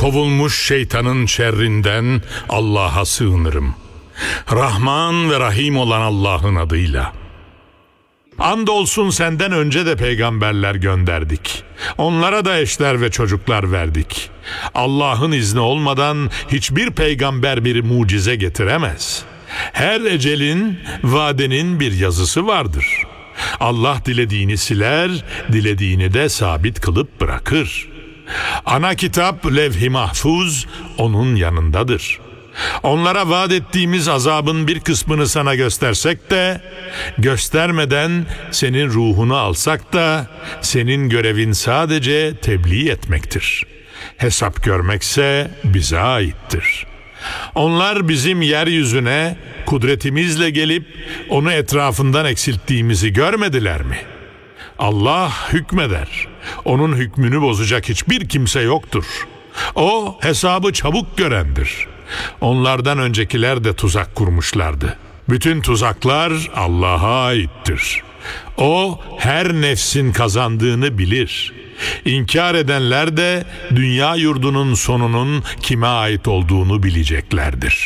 kovulmuş şeytanın şerrinden Allah'a sığınırım. Rahman ve Rahim olan Allah'ın adıyla. Andolsun senden önce de peygamberler gönderdik. Onlara da eşler ve çocuklar verdik. Allah'ın izni olmadan hiçbir peygamber bir mucize getiremez. Her ecelin, vadenin bir yazısı vardır. Allah dilediğini siler, dilediğini de sabit kılıp bırakır. Ana kitap levh-i mahfuz onun yanındadır. Onlara vaat ettiğimiz azabın bir kısmını sana göstersek de, göstermeden senin ruhunu alsak da, senin görevin sadece tebliğ etmektir. Hesap görmekse bize aittir. Onlar bizim yeryüzüne kudretimizle gelip onu etrafından eksilttiğimizi görmediler mi? Allah hükmeder. Onun hükmünü bozacak hiçbir kimse yoktur. O hesabı çabuk görendir. Onlardan öncekiler de tuzak kurmuşlardı. Bütün tuzaklar Allah'a aittir. O her nefsin kazandığını bilir. İnkar edenler de dünya yurdunun sonunun kime ait olduğunu bileceklerdir.